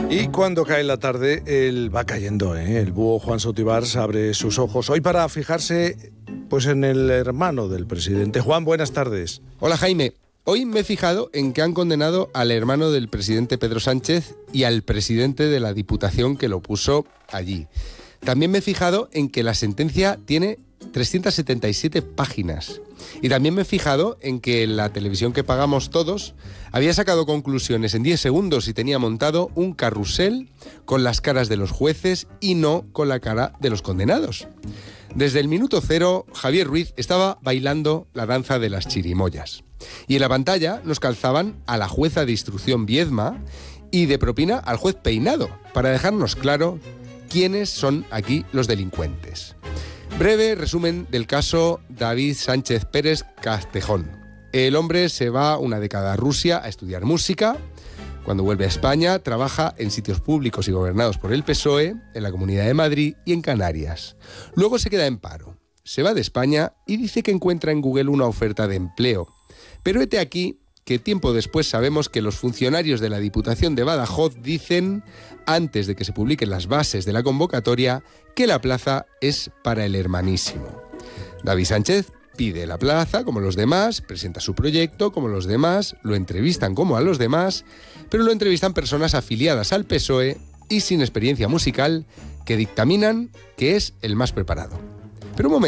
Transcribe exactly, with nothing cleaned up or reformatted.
Y cuando cae la tarde, él va cayendo, ¿eh? El búho Juan Sotibars abre sus ojos hoy para fijarse pues en el hermano del presidente. Juan, buenas tardes. Hola, Jaime. Hoy me he fijado en que han condenado al hermano del presidente Pedro Sánchez y al presidente de la Diputación que lo puso allí. También me he fijado en que la sentencia tiene trescientas setenta y siete páginas. Y también me he fijado en que la televisión que pagamos todos había sacado conclusiones en diez segundos y tenía montado un carrusel con las caras de los jueces y no con la cara de los condenados. Desde el minuto cero, Javier Ruiz estaba bailando la danza de las chirimoyas. Y en la pantalla nos calzaban a la jueza de instrucción Viedma y de propina al juez Peinado, para dejarnos claro quiénes son aquí los delincuentes. Breve resumen del caso David Sánchez Pérez Castejón. El hombre se va una década a Rusia a estudiar música. Cuando vuelve a España, trabaja en sitios públicos y gobernados por el P S O E, en la Comunidad de Madrid y en Canarias. Luego se queda en paro. Se va de España y dice que encuentra en Google una oferta de empleo. Pero hete aquí que tiempo después sabemos que los funcionarios de la Diputación de Badajoz dicen, antes de que se publiquen las bases de la convocatoria, que la plaza es para el hermanísimo. David Sánchez pide la plaza como los demás, presenta su proyecto como los demás, lo entrevistan como a los demás, pero lo entrevistan personas afiliadas al P S O E y sin experiencia musical que dictaminan que es el más preparado. Pero un momento.